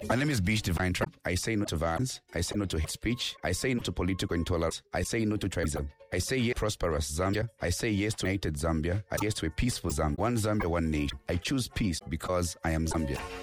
My name is Beach Divine Trump. I say no to violence. I say no to hate speech. I say no to political intolerance. I say no to tribalism. I say yes to prosperous Zambia. I say yes to united Zambia. I say yes to a peaceful Zambia. One Zambia, one nation. I choose peace because I am Zambia.